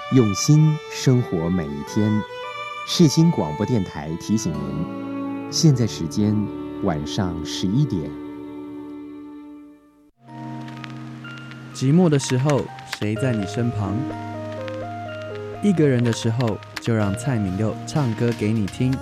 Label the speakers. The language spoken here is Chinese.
Speaker 1: 用心生活每一天。世新广播电台提醒您，现在时间晚上11点。
Speaker 2: 寂寞的时候，谁在你身旁？一个人的时候，就让蔡旻佑唱歌给你听。